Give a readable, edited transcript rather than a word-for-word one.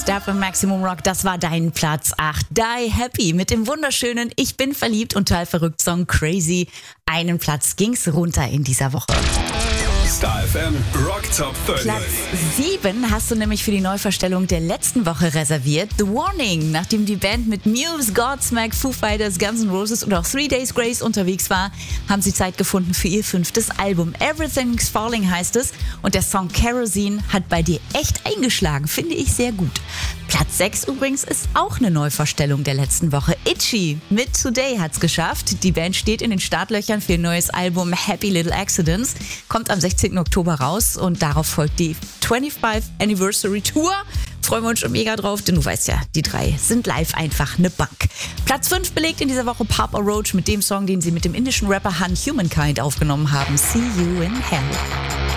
Star von Maximum Rock, das war dein Platz 8. Die Happy mit dem wunderschönen Ich bin verliebt und total verrückt Song Crazy. Einen Platz ging's runter in dieser Woche. Star FM Rock Top 30. Platz 7 hast du nämlich für die Neuverstellung der letzten Woche reserviert. The Warning. Nachdem die Band mit Muse, Godsmack, Foo Fighters, Guns N' Roses und auch 3 Days Grace unterwegs war, haben sie Zeit gefunden für ihr 5. Album. Everything's Falling heißt es. Und der Song Kerosene hat bei dir echt eingeschlagen. Finde ich sehr gut. Platz 6 übrigens ist auch eine Neuverstellung der letzten Woche. Itchy mit Today hat's geschafft. Die Band steht in den Startlöchern für ihr neues Album Happy Little Accidents. Kommt am 16. Oktober raus und darauf folgt die 25th Anniversary Tour. Freuen wir uns schon mega drauf, denn du weißt ja, die 3 sind live einfach eine Bank. Platz 5 belegt in dieser Woche Papa Roach mit dem Song, den sie mit dem indischen Rapper Han Humankind aufgenommen haben. See You in Hell.